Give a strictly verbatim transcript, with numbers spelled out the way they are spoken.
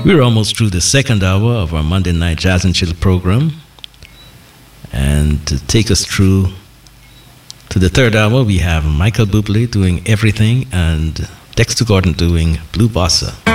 We're almost through the second hour of our Monday Night Jazz and Chill program. And to take us through to the third hour, we have Michael Bublé doing Everything and Dexter Gordon doing Blue Bossa.